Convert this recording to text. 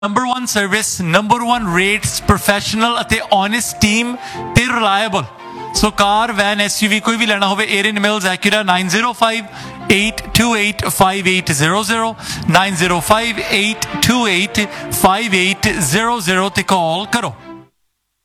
Number 1 service, number 1 rates, professional ਅਤੇ honest team ਤੇ reliable. ਸੋ ਕਾਰ, van, SUV ਕੋਈ ਵੀ ਲੈਣਾ ਹੋਵੇ, ਏਰੀਅਨ ਮਿਲਸ ਐਕੂਰਾ 9058285800 9058285800 ਤੇ ਕਾਲ ਕਰੋ।